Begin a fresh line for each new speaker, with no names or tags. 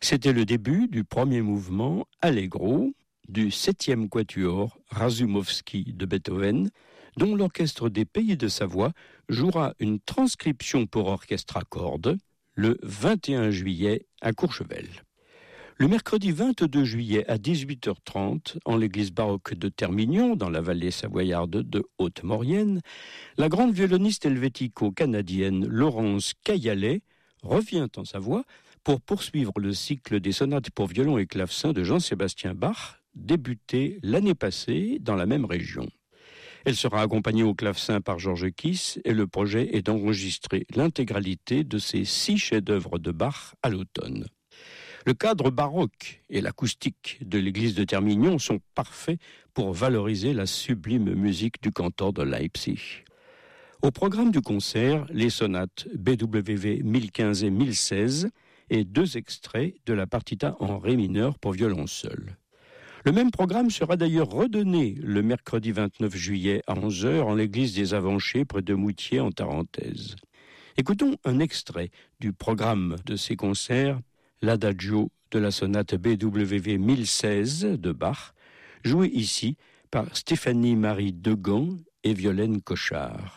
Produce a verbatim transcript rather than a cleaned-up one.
C'était le début du premier mouvement Allegro du septième quatuor Rasumowski de Beethoven, dont l'orchestre des Pays de Savoie jouera une transcription pour orchestre à cordes le vingt et un juillet à Courchevel. Le mercredi vingt-deux juillet à dix-huit heures trente, en l'église baroque de Termignon, dans la vallée savoyarde de Haute-Maurienne, la grande violoniste helvético-canadienne Laurence Caillalet revient en Savoie pour poursuivre le cycle des sonates pour violon et clavecin de Jean-Sébastien Bach, débuté l'année passée dans la même région. Elle sera accompagnée au clavecin par Georges Kiss et le projet est d'enregistrer l'intégralité de ces six chefs-d'œuvre de Bach à l'automne. Le cadre baroque et l'acoustique de l'église de Termignon sont parfaits pour valoriser la sublime musique du cantor de Leipzig. Au programme du concert, les sonates B W V mille quinze et mille seize et deux extraits de la partita en ré mineur pour violon seul. Le même programme sera d'ailleurs redonné le mercredi vingt-neuf juillet à onze heures en l'église des Avanchés près de Moutier en Tarentaise. Écoutons un extrait du programme de ces concerts, l'adagio de la sonate B W V mille seize de Bach, joué ici par Stéphanie-Marie Degan et Violaine Cochard.